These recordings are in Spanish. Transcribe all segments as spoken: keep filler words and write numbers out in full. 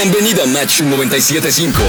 Bienvenido a Match noventa y siete punto cinco.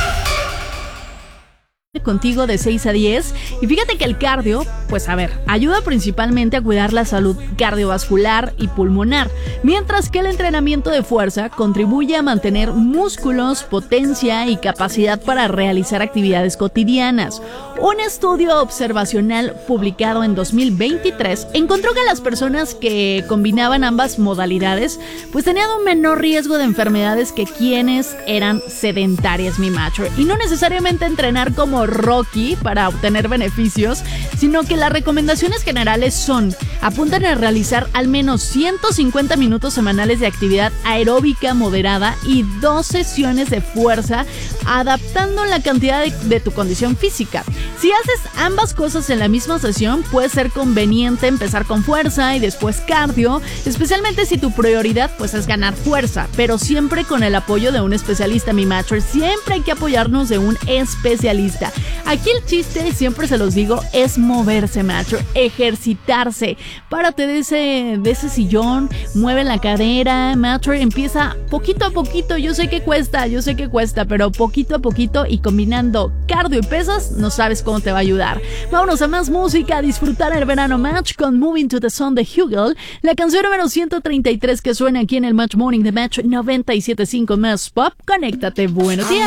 Contigo de seis a diez. Y fíjate que el cardio, pues a ver, ayuda principalmente a cuidar la salud cardiovascular y pulmonar, mientras que el entrenamiento de fuerza contribuye a mantener músculos, potencia y capacidad para realizar actividades cotidianas. Un estudio observacional publicado en dos mil veintitrés encontró que las personas que combinaban ambas modalidades pues tenían un menor riesgo de enfermedades que quienes eran sedentarias, mi macho. Y no necesariamente entrenar como Rocky para obtener beneficios, sino que las recomendaciones generales son: apuntan a realizar al menos ciento cincuenta minutos semanales de actividad aeróbica moderada y dos sesiones de fuerza, adaptando la cantidad de, de tu condición física. Si haces ambas cosas en la misma sesión, puede ser conveniente empezar con fuerza y después cardio, especialmente si tu prioridad pues es ganar fuerza, pero siempre con el apoyo de un especialista, mi macho. Siempre hay que apoyarnos de un especialista. Aquí el chiste, siempre se los digo, es moverse, macho, ejercitarse. Párate de ese, de ese sillón, mueve la cadera, macho, empieza poquito a poquito. Yo sé que cuesta, yo sé que cuesta, pero poquito a poquito y combinando cardio y pesas, no sabes cómo te va a ayudar. Vámonos a más música, a disfrutar el verano, Match, con Moving to the Sun de Hugel, la canción número ciento treinta y tres que suena aquí en el Match Morning de Match noventa y siete punto cinco más Pop. Conéctate, buenos días.